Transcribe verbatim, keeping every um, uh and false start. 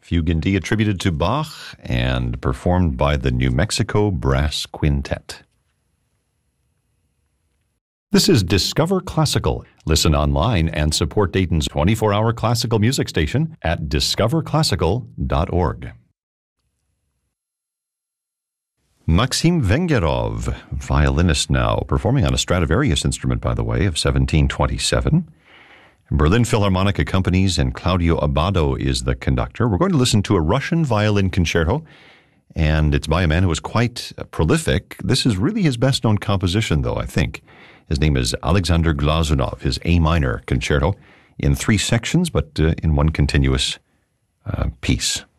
Fugue in D attributed to Bach and performed by the New Mexico Brass Quintet. This is Discover Classical. Listen online and support Dayton's twenty-four hour classical music station at discover classical dot org. Maxim Vengerov, violinist now, performing on a Stradivarius instrument, by the way, of seventeen twenty-seven. Berlin Philharmonic accompanies, and Claudio Abbado is the conductor. We're going to listen to a Russian violin concerto, and it's by a man who was quite prolific. This is really his best-known composition, though, I think. His name is Alexander Glazunov, his A minor concerto, in three sections, but uh, in one continuous uh, piece.